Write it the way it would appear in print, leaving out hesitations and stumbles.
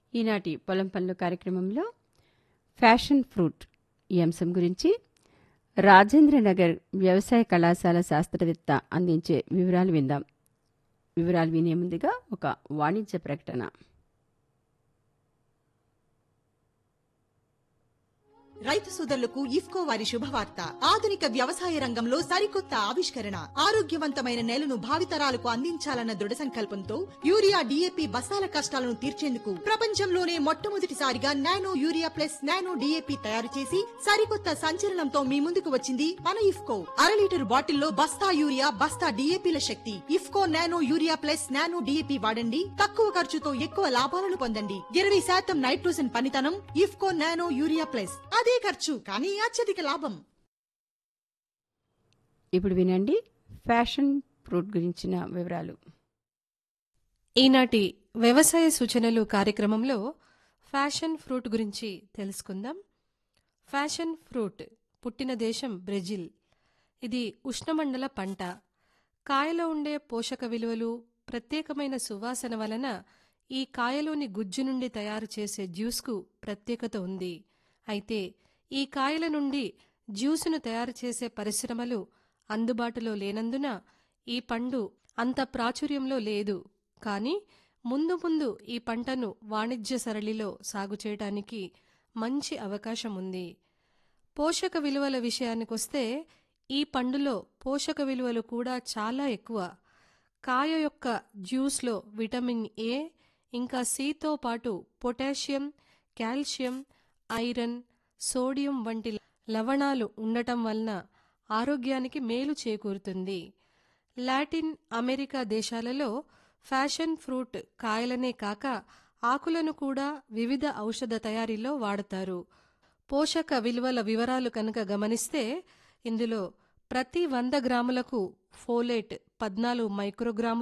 ఈనాటి పొలం పనులు కార్యక్రమంలో ఫ్యాషన్ ఫ్రూట్ ఈ అంశం గురించి రాజేంద్రనగర్ వ్యవసాయ కళాశాల శాస్త్రవేత్త అందించే వివరాలు విందాం. వివరాలు వినే ముందుగా ఒక వాణిజ్య ప్రకటన. రైతు సోదరులకు ఇఫ్కో వారి శుభవార్త. ఆధునిక వ్యవసాయ రంగంలో సరికొత్త ఆవిష్కరణ, ఆరోగ్యవంతమైన నేలను భావితరాలకు అందించాలన్న దృఢ సంకల్పంతో యూరియా DAP బస్తాల కష్టాలను తీర్చేందుకు ప్రపంచంలోనే మొట్టమొదటిసారిగా nano urea plus nano DAP తయారు చేసి సరికొత్త సంచలనంతో మీ ముందుకు వచ్చింది మన ఇఫ్కో. 1/2 లీటర్ బాటిల్లో బస్తా యూరియా, బస్తా DAPల శక్తి. IFFCO nano urea plus nano DAP వాడండి. తక్కువ ఖర్చుతో ఎక్కువ లాభాలను పొందండి. 20% నైట్రోజన్ పనితనం. IFFCO nano urea plus. అదే ఖర్చు కానీ అత్యధిక లాభం. ఇప్పుడు వినండి ఫ్యాషన్ ఫ్రూట్ గురించిన వివరాలు. ఈనాటి వ్యవసాయ సూచనలు కార్యక్రమంలో ఫ్యాషన్ ఫ్రూట్ గురించి తెలుసుకుందాం. ఫ్యాషన్ ఫ్రూట్ పుట్టిన దేశం బ్రెజిల్. ఇది ఉష్ణమండల పంట. కాయలో ఉండే పోషక విలువలు, ప్రత్యేకమైన సువాసన వలన ఈ కాయలోని గుజ్జు నుండి తయారు చేసే జ్యూస్కు ప్రత్యేకత ఉంది. అయితే ఈ కాయల నుండి జ్యూసును తయారు చేసే పరిశ్రమలు అందుబాటులో లేనందున ఈ పండు అంత ప్రాచుర్యంలో లేదు. కానీ ముందు ముందు ఈ పంటను వాణిజ్య సరళిలో సాగు చేయడానికి మంచి అవకాశం ఉంది. పోషక విలువల విషయానికొస్తే ఈ పండులో పోషక విలువలు కూడా చాలా ఎక్కువ. కాయ యొక్క జ్యూస్లో విటమిన్ A ఇంకా Cతో పాటు పొటాషియం, కాల్షియం, ఐరన్, సోడియం వంటి లవణాలు ఉండటం వలన ఆరోగ్యానికి మేలు చేకూరుతుంది. లాటిన్ అమెరికా దేశాలలో ఫ్యాషన్ ఫ్రూట్ కాయలనే కాక ఆకులను కూడా వివిధ ఔషధ తయారీలో వాడతారు. పోషక విలువల వివరాలు కనుక గమనిస్తే ఇందులో ప్రతి 100 గ్రాములకు ఫోలేట్ 14 మైక్రోగ్రాములు,